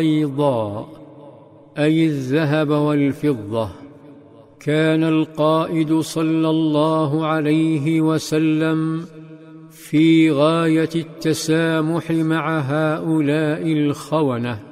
أيضا، أي الذهب والفضة. كان القائد صلى الله عليه وسلم في غاية التسامح مع هؤلاء الخونة.